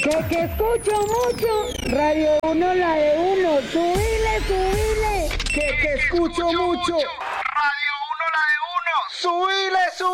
Que escucho mucho, Radio 1 la de uno, subile. Que escucho mucho, Radio 1 la de uno, subile.